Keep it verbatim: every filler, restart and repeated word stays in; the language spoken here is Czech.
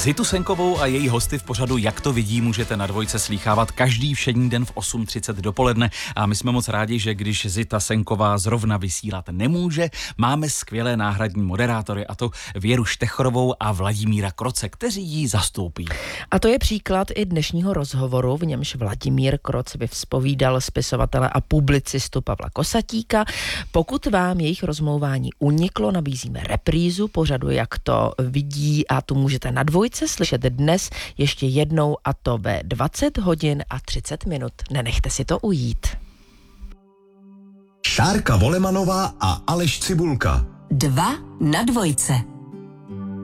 Zitu Senkovou a její hosty v pořadu Jak to vidí můžete na Dvojce slýchávat každý všední den v osm třicet dopoledne a my jsme moc rádi, že když Zita Senková zrovna vysílat nemůže, máme skvělé náhradní moderátory, a to Věru Štechorovou a Vladimíra Kroce, kteří ji zastoupí. A to je příklad i dnešního rozhovoru, v němž Vladimír Kroc vyzpovídal spisovatele a publicistu Pavla Kosatíka. Pokud vám jejich rozmlouvání uniklo, nabízíme reprízu pořadu Jak to vidí a tu můžete na Dvojce slyšet dnes ještě jednou, a to ve dvacet hodin a třicet minut. Nenechte si to ujít. Šárka Volemanová a Aleš Cibulka. Dva na Dvojce.